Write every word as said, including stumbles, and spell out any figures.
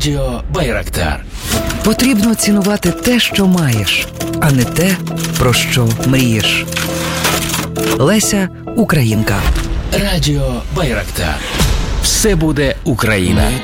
Радіо Байрактар. Потрібно цінувати те, що маєш, а не те, про що мрієш. Леся Українка. Радіо Байрактар. Все буде Україна.